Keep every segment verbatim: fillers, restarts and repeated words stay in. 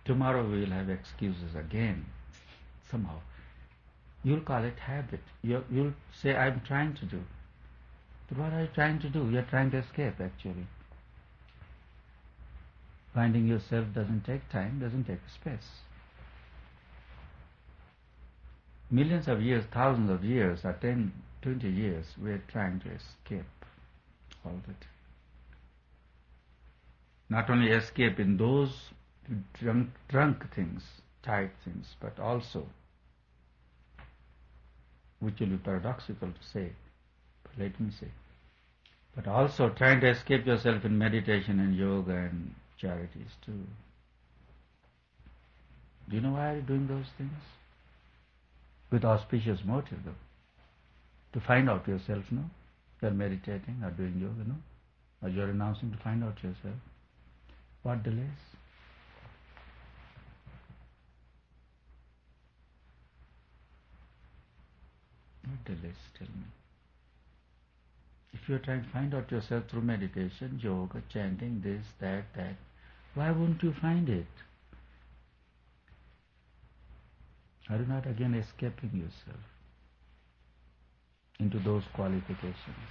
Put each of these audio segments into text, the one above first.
Tomorrow we will have excuses again, somehow. You'll call it habit. You'll, you'll say, I'm trying to do. But what are you trying to do? You're trying to escape, actually. Finding yourself doesn't take time, doesn't take space. Millions of years, thousands of years, or ten, twenty years, we're trying to escape all the time. Not only escape in those drunk, drunk things, tight things, but also, which will be paradoxical to say, but let me say, but also trying to escape yourself in meditation and yoga and charities too. Do you know why you're doing those things? With auspicious motive, though. To find out yourself, no? You're meditating or doing yoga, no? Or you're announcing to find out yourself. What delays? What delays, tell me? If you're trying to find out yourself through meditation, yoga, chanting, this, that, that, why wouldn't you find it? Are you not again escaping yourself into those qualifications,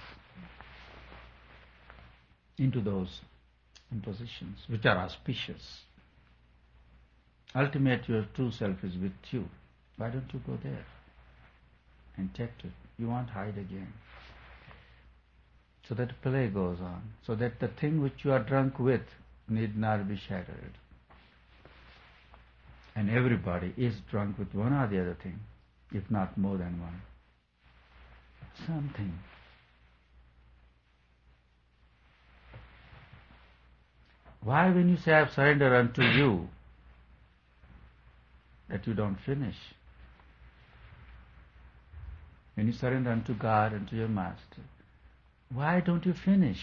into those impositions which are auspicious? Ultimate, your true self is with you. Why don't you go there and take it? You won't hide again. So that play goes on, so that the thing which you are drunk with need not be shattered. And everybody is drunk with one or the other thing, if not more than one. Something. Why, when you say, I have surrendered unto you, that you don't finish? When you surrender unto God, unto your Master, why don't you finish?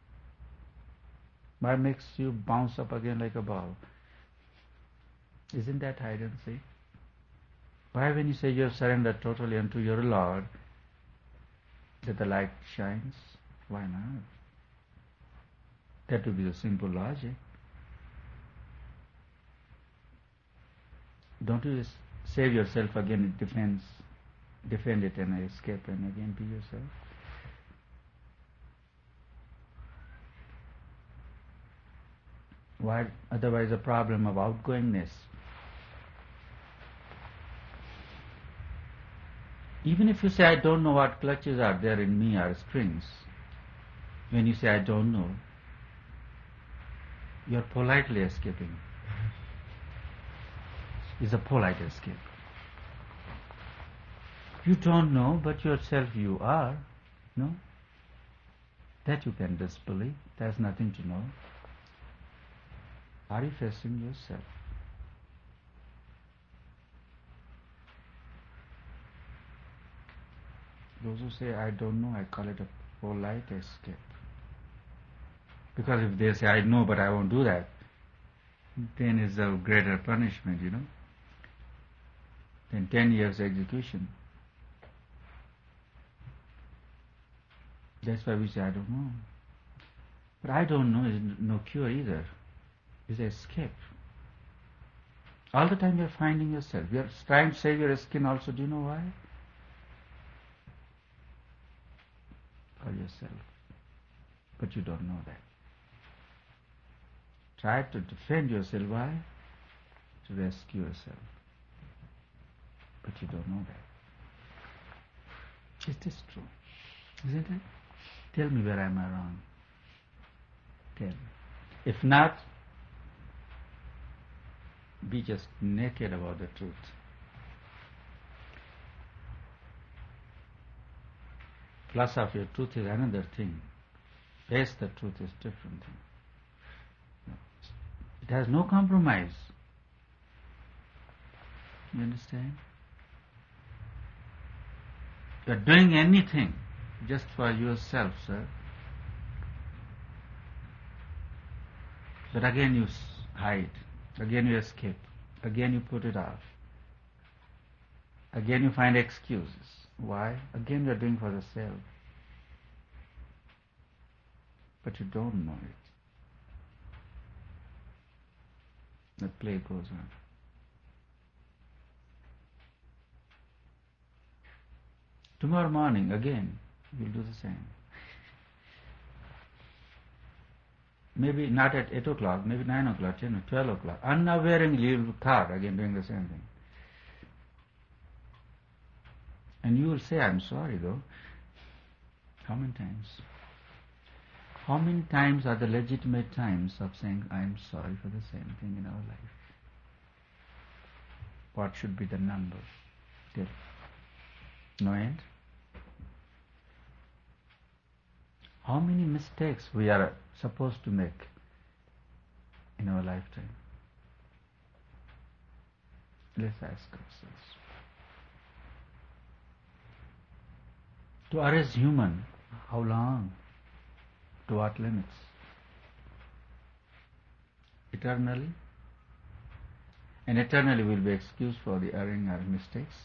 Why makes you bounce up again like a ball? Isn't that hide and seek? Why, when you say you have surrendered totally unto your Lord, that the light shines? Why not? That would be the simple logic. Don't you just save yourself again, it defends, defend it and escape and again be yourself? Why, otherwise a problem of outgoingness. Even if you say, I don't know what clutches are there in me or strings, when you say, I don't know, you are politely escaping. It's a polite escape. You don't know, but yourself you are. No? That you can disbelieve. There's nothing to know. Are you facing yourself? Those who say, I don't know, I call it a polite escape. Because if they say, I know, but I won't do that, then it's a greater punishment, you know. Then ten years execution. That's why we say, I don't know. But I don't know is no cure either. It's an escape. All the time you're finding yourself. You're trying to save your skin also. Do you know why? For yourself. But you don't know that. Try to defend yourself. Why? To rescue yourself. But you don't know that. Is this true? Isn't it? Tell me where am I wrong. Tell me. If not, be just naked about the truth. Philosophy of truth is another thing. Face the truth is different thing. It has no compromise. You understand? You are doing anything just for yourself, sir. But again you hide. Again you escape. Again you put it off. Again you find excuses. Why? Again you are doing for the self. But you don't know it. The play goes on. Tomorrow morning, again, you'll do the same. Maybe not at eight o'clock, maybe nine o'clock, ten or twelve o'clock. Unawareingly, you'll start again doing the same thing. And you will say, I'm sorry though. How many times? How many times are the legitimate times of saying, I'm sorry for the same thing in our life? What should be the number? Till no end? How many mistakes we are supposed to make in our lifetime? Let's ask ourselves. To err as human, how long? To what limits? Eternally? And eternally will be excused for the erring or mistakes.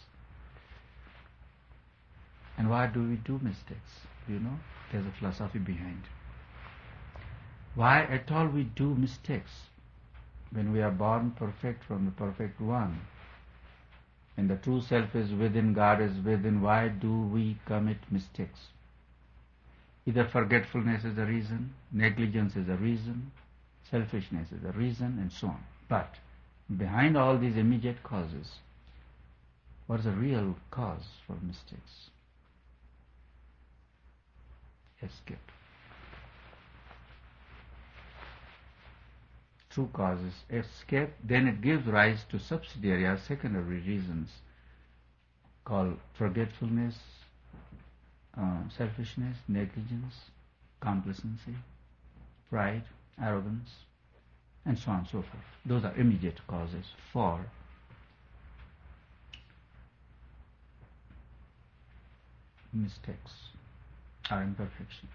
And why do we do mistakes? Do you know? There's a philosophy behind. Why at all we do mistakes when we are born perfect from the perfect one, and the true self is within, God is within? Why do we commit mistakes? Either forgetfulness is the reason, negligence is the reason, selfishness is the reason, and so on. But behind all these immediate causes, what is the real cause for mistakes? Escape. True cause is escape. Then it gives rise to subsidiary or secondary reasons called forgetfulness, uh, selfishness, negligence, complacency, pride, arrogance, and so on and so forth. Those are immediate causes for mistakes or imperfections.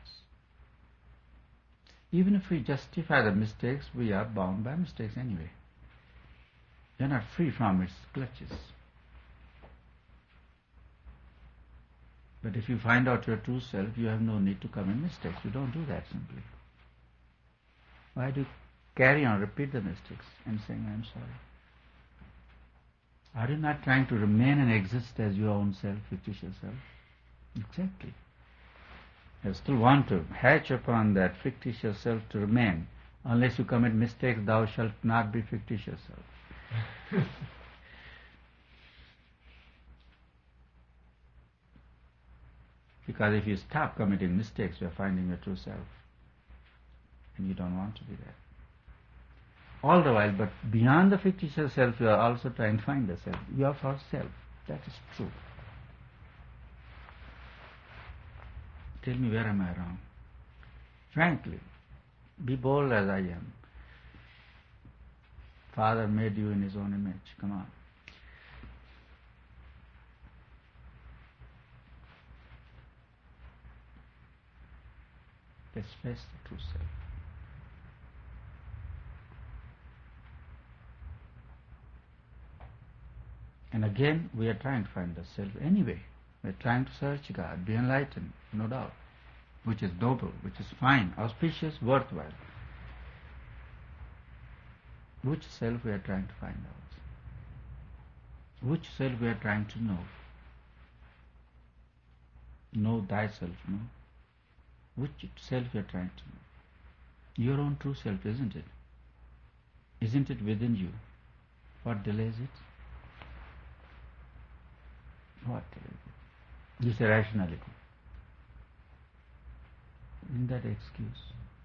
Even if we justify the mistakes, we are bound by mistakes anyway. We are not free from its clutches. But if you find out your true self, you have no need to commit mistakes. You don't do that simply. Why do you carry on, repeat the mistakes and saying, I'm sorry? Are you not trying to remain and exist as your own self, fictitious self? Exactly. You still want to hatch upon that fictitious self to remain. Unless you commit mistakes, thou shalt not be fictitious self. Because if you stop committing mistakes, you are finding your true self. And you don't want to be that. All the while, but beyond the fictitious self, you are also trying to find the self. You are for self. That is true. Tell me, where am I wrong? Frankly, be bold as I am. Father made you in His own image. Come on. Let's face the true self. And again, we are trying to find the self anyway. We are trying to search God, be enlightened, no doubt, which is noble, which is fine, auspicious, worthwhile. Which self we are trying to find out? Which self we are trying to know? Know thyself, no? Which self you are trying to know? Your own true self, isn't it? Isn't it within you? What delays it? What delays it? This irrationality. Isn't that an excuse?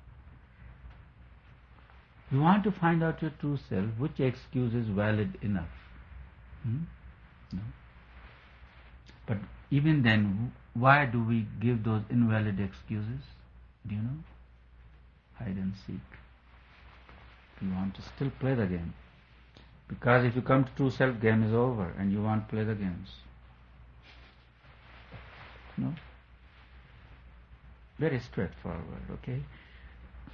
You want to find out your true self, which excuse is valid enough? Hmm? No. But even then, why do we give those invalid excuses? Do you know? Hide and seek. You want to still play the game. Because if you come to true self, game is over and you won't play the games. No? Very straightforward, okay?